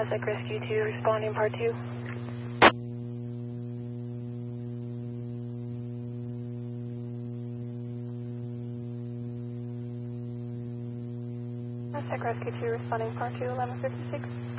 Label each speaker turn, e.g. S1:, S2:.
S1: Aztec Rescue 2 responding part 2. Aztec Rescue 2 responding part 2, 1156.